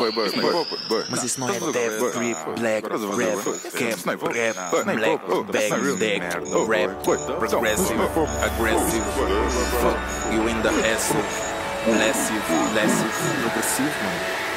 Mas isso não é death, grip, black, rap, cap, rap, black, bag, deck, rap, progressive, aggressive, fuck you in the ass, massive, progressive, mano.